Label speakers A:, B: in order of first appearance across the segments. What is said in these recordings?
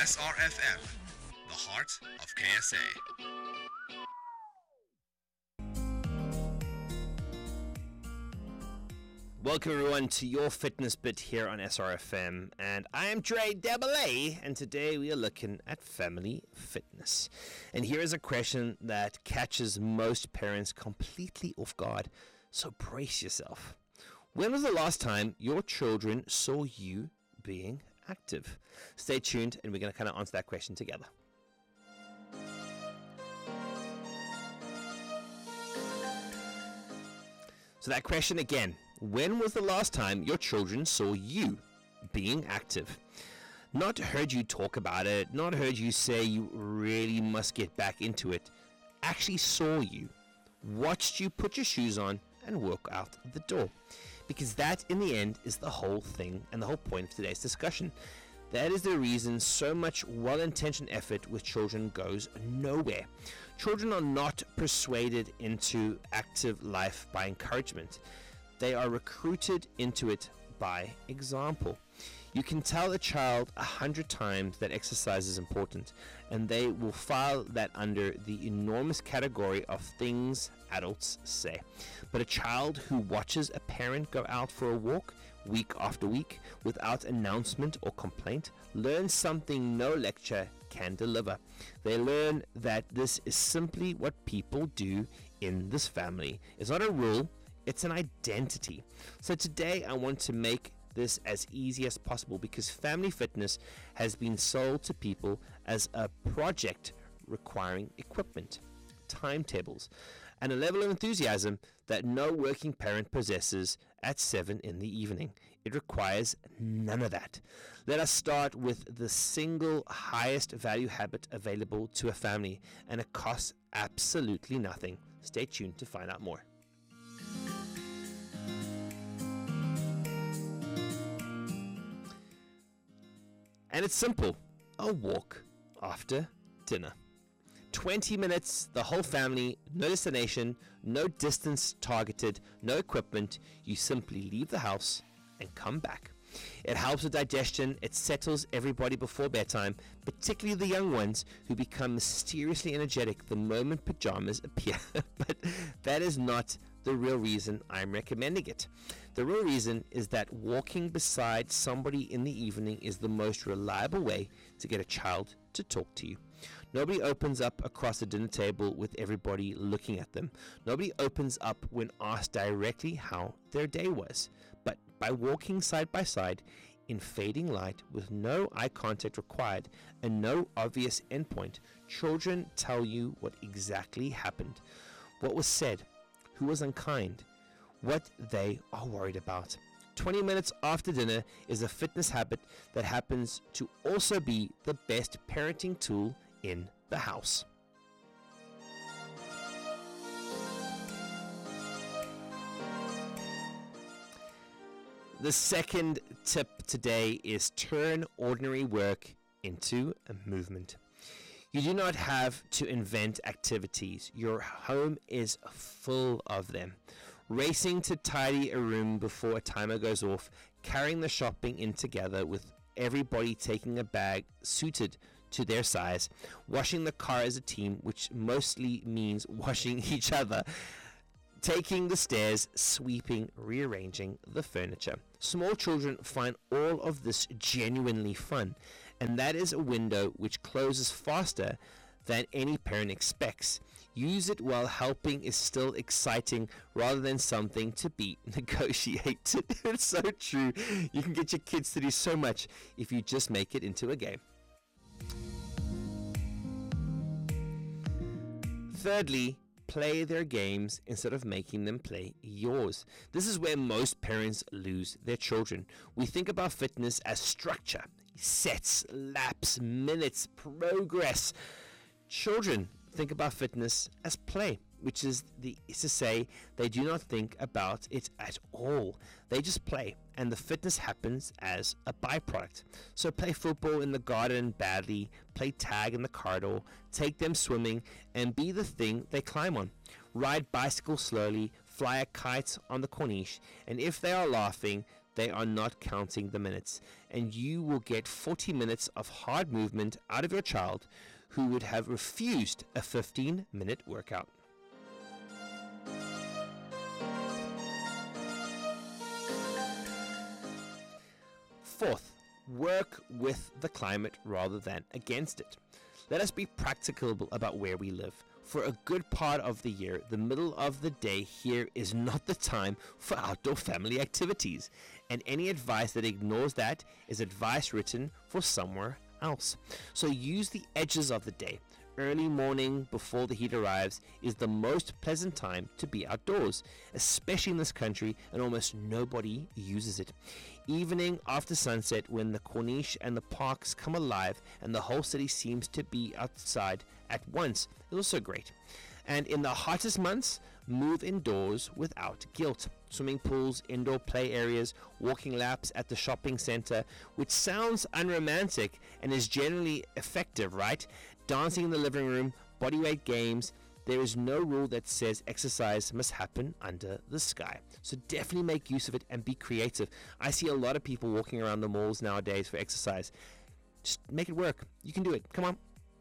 A: SRFM, the heart of KSA.
B: Welcome everyone to your fitness bit here on SRFM, and I am Dre Double A, and today we are looking at family fitness. And here is a question that catches most parents completely off guard, so brace yourself. When was the last time your children saw you being active? Stay tuned, and we're going to kind of answer that question together. So that question again. When was the last time your children saw you being active? Not heard you talk about it, not heard you say you really must get back into it. Actually saw you, watched you put your shoes on and walk out the door. Because that, in the end, is the whole thing and the whole point of today's discussion. That is the reason so much well-intentioned effort with children goes nowhere. Children are not persuaded into active life by encouragement. They are recruited into it by example. You can tell a child 100 times that exercise is important, and they will file that under the enormous category of things adults say. But a child who watches a parent go out for a walk week after week without announcement or complaint learns something no lecture can deliver. They learn that this is simply what people do in this family. It's not a rule, it's an identity. So today I want to make this as easy as possible because family fitness has been sold to people as a project requiring equipment, timetables, and a level of enthusiasm that no working parent possesses at 7 in the evening. It requires none of that. Let us start with the single highest value habit available to a family, and it costs absolutely nothing. Stay tuned to find out more. And it's simple, a walk after dinner. 20 minutes, the whole family, no destination, no distance targeted, no equipment. You simply leave the house and come back. It helps with digestion, it settles everybody before bedtime, particularly the young ones who become mysteriously energetic the moment pajamas appear. But that is not the real reason I'm recommending it. The real reason is that walking beside somebody in the evening is the most reliable way to get a child to talk to you. Nobody opens up across the dinner table with everybody looking at them. Nobody opens up when asked directly how their day was. But by walking side by side in fading light with no eye contact required and no obvious endpoint, children tell you what exactly happened, what was said, who was unkind, what they are worried about. 20 minutes after dinner is a fitness habit that happens to also be the best parenting tool in the house. The second tip today is turn ordinary work into a movement. You do not have to invent activities. Your home is full of them. Racing to tidy a room before a timer goes off, carrying the shopping in together with everybody taking a bag suited to their size, washing the car as a team, which mostly means washing each other, taking the stairs, sweeping, rearranging the furniture. Small children find all of this genuinely fun, and that is a window which closes faster than any parent expects. Use it while helping is still exciting rather than something to be negotiated. It's so true. You can get your kids to do so much if you just make it into a game. Thirdly, play their games instead of making them play yours. This is where most parents lose their children. We think about fitness as structure, sets, laps, minutes, progress. Children think about fitness as play, which is to say they do not think about it at all. They just play, and the fitness happens as a byproduct. So play football in the garden badly, play tag in the corridor, take them swimming, and be the thing they climb on. Ride bicycle slowly, fly a kite on the Corniche, and if they are laughing, they are not counting the minutes, and you will get 40 minutes of hard movement out of your child who would have refused a 15-minute workout. Fourth, work with the climate rather than against it. Let us be practical about where we live. For a good part of the year, the middle of the day here is not the time for outdoor family activities, and any advice that ignores that is advice written for somewhere else. So use the edges of the day. Early morning before the heat arrives is the most pleasant time to be outdoors, especially in this country, and almost nobody uses it. Evening after sunset, when the Corniche and the parks come alive and the whole city seems to be outside at once, is also great. And in the hottest months, move indoors without guilt. Swimming pools, indoor play areas, walking laps at the shopping center, which sounds unromantic and is generally effective, right? Dancing in the living room, bodyweight games. There is no rule that says exercise must happen under the sky. So definitely make use of it and be creative. I see a lot of people walking around the malls nowadays for exercise. Just make it work. You can do it. Come on.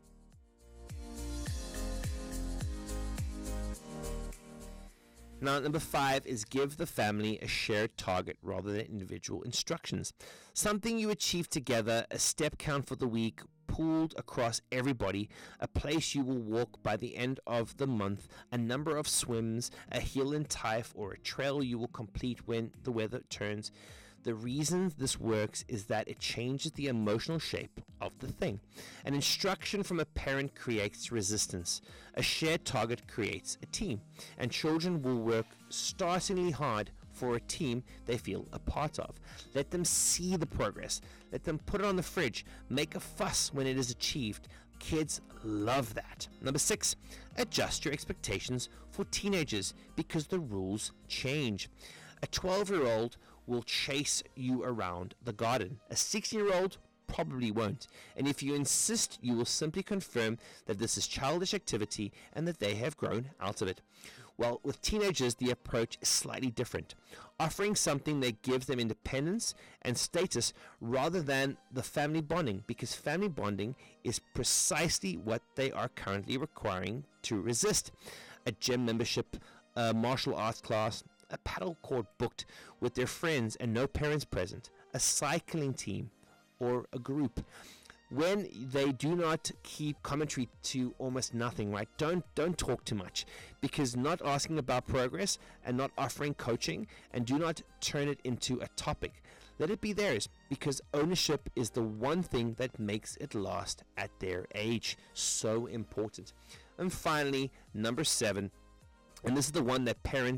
B: Now, number 5 is give the family a shared target rather than individual instructions. Something you achieve together, a step count for the week, pooled across everybody, a place you will walk by the end of the month, a number of swims, a hill in Taif, or a trail you will complete when the weather turns. The reason this works is that it changes the emotional shape of the thing. An instruction from a parent creates resistance. A shared target creates a team. And children will work startlingly hard for a team they feel a part of. Let them see the progress. Let them put it on the fridge. Make a fuss when it is achieved. Kids love that. Number 6, adjust your expectations for teenagers because the rules change. A 12-year-old will chase you around the garden. A 16-year-old probably won't. And if you insist, you will simply confirm that this is childish activity and that they have grown out of it. Well, with teenagers, the approach is slightly different, offering something that gives them independence and status rather than the family bonding, because family bonding is precisely what they are currently requiring to resist. A gym membership, a martial arts class, a paddle court booked with their friends and no parents present, a cycling team, or a group. When they do not keep commentary to almost nothing, right? Don't talk too much, because not asking about progress and not offering coaching, and do not turn it into a topic. Let it be theirs, because ownership is the one thing that makes it last at their age. So important. And finally, number 7, and this is the one that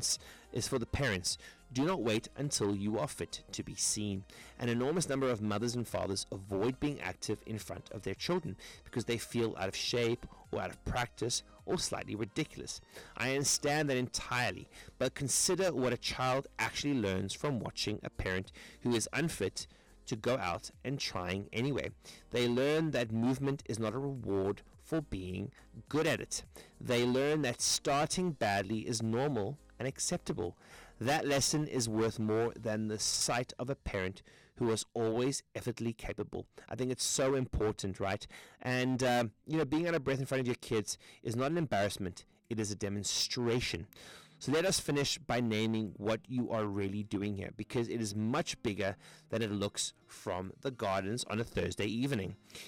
B: is for the parents. Do not wait until you are fit to be seen. An enormous number of mothers and fathers avoid being active in front of their children because they feel out of shape or out of practice or slightly ridiculous. I understand that entirely, but consider what a child actually learns from watching a parent who is unfit to go out and trying anyway. They learn that movement is not a reward for being good at it. They learn that starting badly is normal and acceptable. That lesson is worth more than the sight of a parent who was always effortlessly capable. I think it's so important, right? And, being out of breath in front of your kids is not an embarrassment. It is a demonstration. So let us finish by naming what you are really doing here, because it is much bigger than it looks from the gardens on a Thursday evening.